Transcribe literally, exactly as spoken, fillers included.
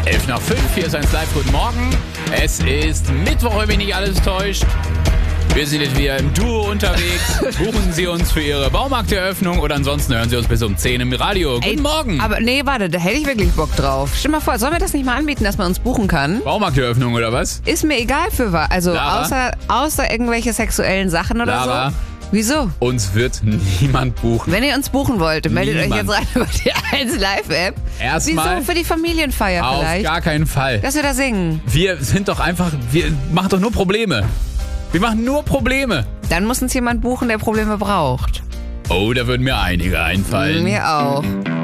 elf nach fünf, hier ist eins live, guten Morgen. Es ist Mittwoch, wenn mich nicht alles täuscht. Wir sind jetzt wieder im Duo unterwegs. Buchen Sie uns für Ihre Baumarkteröffnung oder ansonsten hören Sie uns bis um zehn im Radio. Guten Ey, Morgen. Aber nee, warte, da hätte ich wirklich Bock drauf. Stell mal vor, sollen wir das nicht mal anbieten, dass man uns buchen kann? Baumarkteröffnung oder was? Ist mir egal für was. Also Lara? außer, außer irgendwelche sexuellen Sachen oder Lara? so. Wieso? Uns wird niemand buchen. Wenn ihr uns buchen wollt, meldet Niemand. euch jetzt rein über die eins Live-App. Erstmal Wieso? Für die Familienfeier auf vielleicht. gar keinen Fall. Dass wir da singen. Wir sind doch einfach, wir machen doch nur Probleme. Wir machen nur Probleme. Dann muss uns jemand buchen, der Probleme braucht. Oh, da würden mir einige einfallen. Mir auch.